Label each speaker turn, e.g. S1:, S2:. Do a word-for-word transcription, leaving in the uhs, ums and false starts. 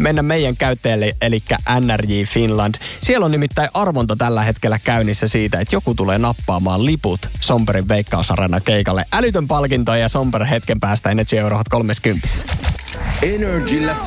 S1: mennä meidän käyttäjälle, eli N R J Finland. Siellä on nimittäin arvonta tällä hetkellä käynnissä siitä, että joku tulee nappaamaan liput Somperin Veikkausarena keikalle. Älytön palkinto ja Somper hetken päästä Energy Euro Hot kolmekymmentä.
S2: Energillä